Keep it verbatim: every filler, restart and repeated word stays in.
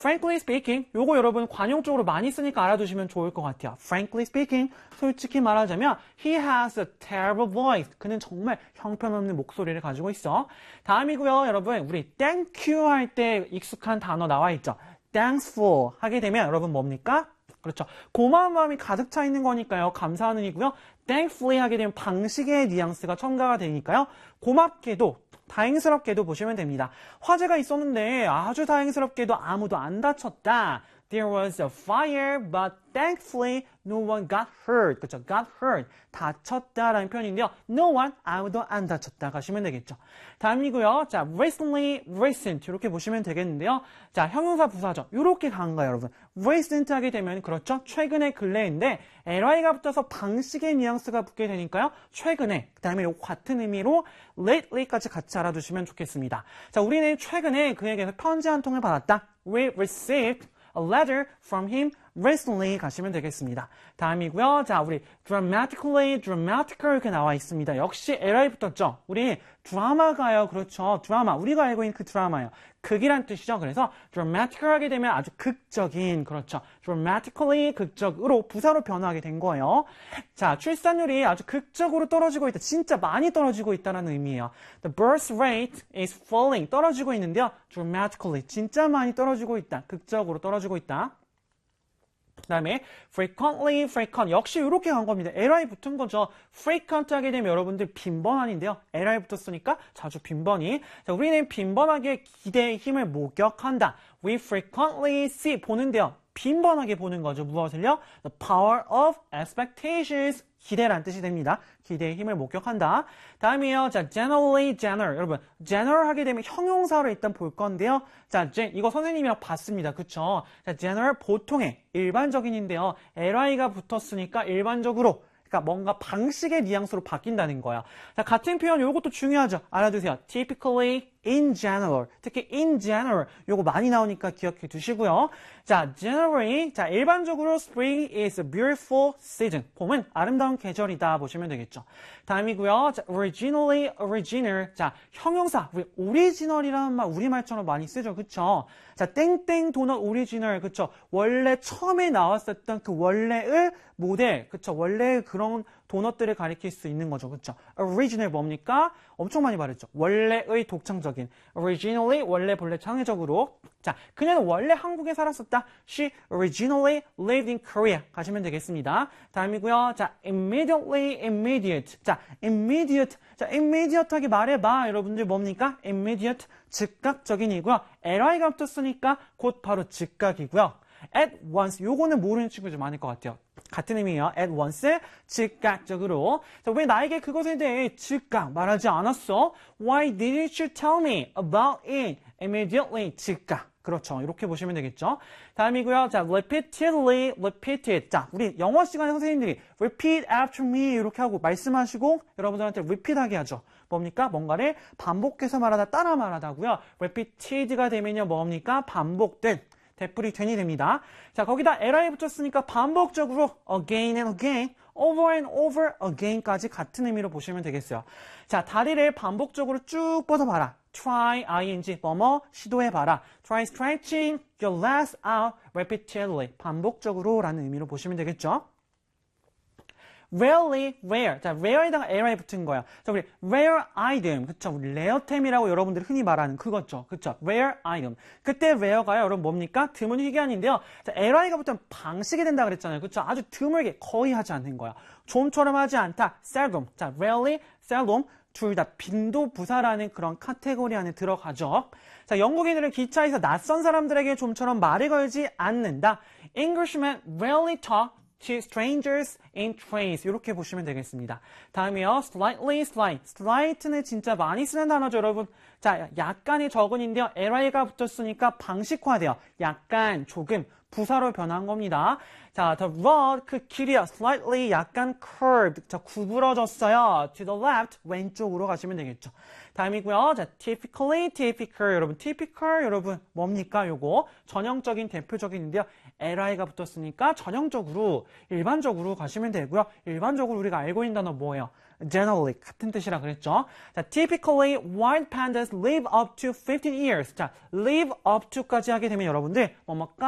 Frankly speaking, 요거 여러분 관용적으로 많이 쓰니까 알아두시면 좋을 것 같아요. Frankly speaking, 솔직히 말하자면 he has a terrible voice. 그는 정말 형편없는 목소리를 가지고 있어. 다음이고요, 여러분. 우리 thank you 할 때 익숙한 단어 나와 있죠. Thanks for 하게 되면 여러분 뭡니까? 그렇죠. 고마운 마음이 가득 차 있는 거니까요. 감사하는 이고요. Thankfully 하게 되면 방식의 뉘앙스가 첨가가 되니까요. 고맙게도 다행스럽게도 보시면 됩니다. 화재가 있었는데 아주 다행스럽게도 아무도 안 다쳤다. There was a fire, but thankfully no one got hurt. 그렇죠? got hurt. 다쳤다라는 표현인데요. No one, 아무도 안 다쳤다 가시면 되겠죠. 다음이고요. 자, recently, recent 이렇게 보시면 되겠는데요. 자, 형용사 부사죠. 이렇게 간 거예요, 여러분. recent 하게 되면 그렇죠? 최근에 근래인데 ely가 붙어서 방식의 뉘앙스가 붙게 되니까요. 최근에, 그 다음에 요 같은 의미로 lately까지 같이 알아두시면 좋겠습니다. 자, 우리는 최근에 그에게서 편지 한 통을 받았다. We received a letter from him recently 가시면 되겠습니다. 다음이고요. 자, 우리 dramatically, dramatical 이렇게 나와 있습니다. 역시 ely 붙었죠? 우리 드라마가요. 그렇죠. 드라마. 우리가 알고 있는 그 드라마예요. 극이란 뜻이죠. 그래서 dramatical 하게 되면 아주 극적인, 그렇죠. dramatically, 극적으로 부사로 변화하게 된 거예요. 자, 출산율이 아주 극적으로 떨어지고 있다. 진짜 많이 떨어지고 있다는 의미예요. The birth rate is falling. 떨어지고 있는데요. dramatically. 진짜 많이 떨어지고 있다. 극적으로 떨어지고 있다. 그 다음에 frequently, frequent 역시 이렇게 간 겁니다. ely 붙은 거죠. frequent 하게 되면 여러분들 빈번한인데요. ely 붙었으니까 자주 빈번히. 자, 우리는 빈번하게 기대의 힘을 목격한다. We frequently see 보는데요. 빈번하게 보는 거죠. 무엇을요? The power of expectations. 기대란 뜻이 됩니다. 기대의 힘을 목격한다. 다음이에요. 자, generally, general. 여러분, general 하게 되면 형용사로 일단 볼 건데요. 자, 이거 선생님이랑 봤습니다. 그쵸? 자, general, 보통의, 일반적인인데요. ly가 붙었으니까 일반적으로, 그러니까 뭔가 방식의 뉘앙스로 바뀐다는 거야. 자, 같은 표현 요것도 중요하죠. 알아두세요. typically, in general. 특히 in general. 요거 많이 나오니까 기억해 두시고요. 자, generally. 자, 일반적으로 spring is a beautiful season. 봄은 아름다운 계절이다 보시면 되겠죠. 다음이고요. 자, originally, original. 자, 형용사. 우리 original이라는 말 우리말처럼 많이 쓰죠. 그쵸? 자, 땡땡 도넛 오리지널. 그쵸? 원래 처음에 나왔었던 그 원래의 모델. 그쵸? 원래의 그런 도넛들을 가리킬 수 있는 거죠. 그쵸? original 뭡니까? 엄청 많이 말했죠. 원래의 독창적인. originally, 원래 본래 창의적으로. 자, 그녀는 원래 한국에 살았었다. She originally lived in Korea. 가시면 되겠습니다. 다음이고요. 자, immediately, immediate. 자, immediate. 자, immediate하게 말해봐. 여러분들 뭡니까? immediate. 즉각적인이고요. ly가 붙었으니까 곧 바로 즉각이고요. at once. 요거는 모르는 친구들 많을 것 같아요. 같은 의미예요. at once. 즉각적으로. 자, 왜 나에게 그것에 대해 즉각 말하지 않았어? Why didn't you tell me about it immediately? 즉각. 그렇죠. 이렇게 보시면 되겠죠. 다음이고요. 자, repeatedly, repeated. 자, 우리 영어 시간에 선생님들이 repeat after me 이렇게 하고 말씀하시고 여러분들한테 repeat하게 하죠. 뭡니까? 뭔가를 반복해서 말하다, 따라 말하다고요. repeated가 되면요. 뭡니까? 반복된. 되풀이 된이 됩니다. 자, 거기다 ly 붙였으니까 반복적으로 again and again, over and over again까지 같은 의미로 보시면 되겠어요. 자, 다리를 반복적으로 쭉 뻗어봐라. try, ing, 뭐뭐, 시도해봐라. try stretching your legs out repeatedly. 반복적으로 라는 의미로 보시면 되겠죠. rarely, rare. 자, rare에다가 ly 붙은 거야. 자, 우리 rare item. 그쵸? 우리 레어템이라고 여러분들이 흔히 말하는 그거죠. 그쵸? rare item. 그때 rare가요, 여러분 뭡니까? 드문 희귀한인데요. 자, ly가 붙으면 방식이 된다 그랬잖아요. 그쵸? 아주 드물게 거의 하지 않는 거야. 좀처럼 하지 않다. seldom. 자, rarely, seldom. 둘 다 빈도 부사라는 그런 카테고리 안에 들어가죠. 자, 영국인들은 기차에서 낯선 사람들에게 좀처럼 말을 걸지 않는다. Englishmen rarely talk to strangers in trains. 이렇게 보시면 되겠습니다. 다음이요. slightly, slight. slight는 진짜 많이 쓰는 단어죠, 여러분. 자, 약간의 적은인데요. ly가 붙었으니까 방식화돼요. 약간, 조금, 부사로 변한 겁니다. 자, the road, 그 길이요. slightly, 약간 curved. 자, 구부러졌어요. to the left, 왼쪽으로 가시면 되겠죠. 다음이고요. 자, typically, typical. 여러분, typical, 여러분, 뭡니까? 요거 전형적인, 대표적인인데요. li가 붙었으니까 전형적으로, 일반적으로 가시면 되고요. 일반적으로 우리가 알고 있는 단어 뭐예요? generally, 같은 뜻이라 그랬죠. 자, typically, wild pandas live up to fifteen years. 자, live up to까지 하게 되면 여러분들, 뭐뭐까